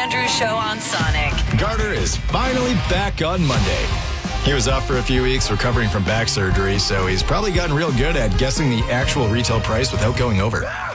Andrews Show on Sonic. Garner is finally back on Monday. He was off for a few weeks recovering from back surgery, so he's probably gotten real good at guessing the actual retail price without going over.